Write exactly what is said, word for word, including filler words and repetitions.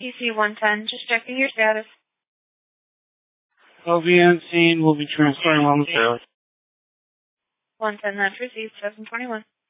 E C one ten, just checking your status. L V N scene will be transferring momentarily. one ten, that's received, seven twenty-one.